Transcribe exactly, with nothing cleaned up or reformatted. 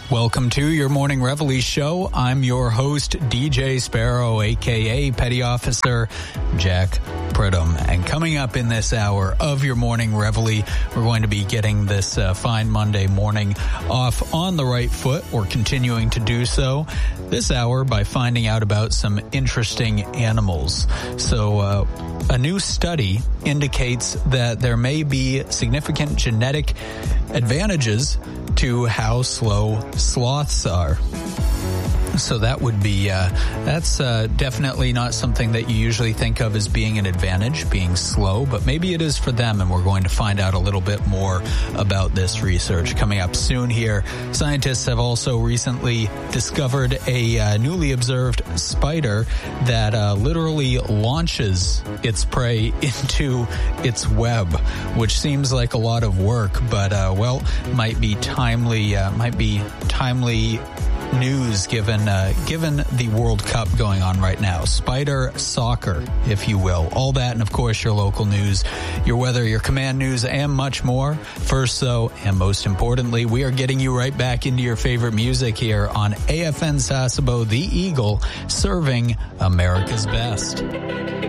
Welcome to your Morning Reveille show. I'm your host, D J Sparrow, a k a. Petty Officer Jack Pridham. And coming up in this hour of your Morning Reveille, we're going to be getting this uh, fine Monday morning off on the right foot. We're continuing to do so this hour by finding out about some interesting animals. So uh, a new study indicates that there may be significant genetic advantages to how slow sloths are. So that would be, uh, that's uh, definitely not something that you usually think of as being an advantage, being slow, but maybe it is for them, and we're going to find out a little bit more about this research coming up soon here. Scientists have also recently discovered a uh, newly observed spider that uh, literally launches its prey into its web, which seems like a lot of work, but, uh, well, might be timely, uh, might be timely news given uh, given the World Cup going on right now. Spider soccer, if you will. All that, and of course your local news, your weather, your command news, and much more. First, though, and most importantly, we are getting you right back into your favorite music here on A F N Sasebo, The Eagle, serving America's best.